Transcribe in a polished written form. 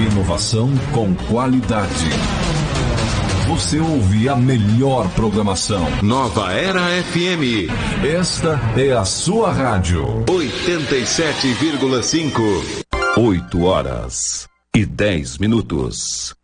Inovação com qualidade. Você ouve a melhor programação. Nova Era FM. Esta é a sua rádio. 87,5. 8 horas e 10 minutos.